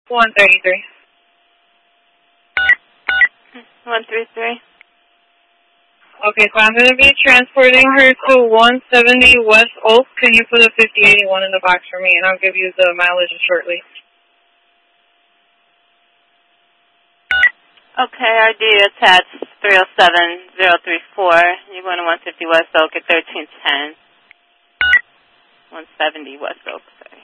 133. 133. Okay, so I'm going to be transporting her to 170 West Oak. Can you put a 5081 in the box for me, and I'll give you the mileage shortly. Okay, ID attached 307034. You're going to 150 West Oak at 1310. 170 West Oak, sorry.